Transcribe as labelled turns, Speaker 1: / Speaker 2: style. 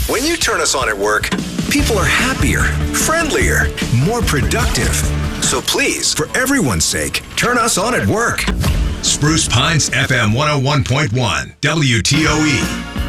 Speaker 1: When you turn us on at work, people are happier, friendlier, more productive. So please, for everyone's sake, turn us on at work.
Speaker 2: Spruce Pines FM 101.1 WTOE.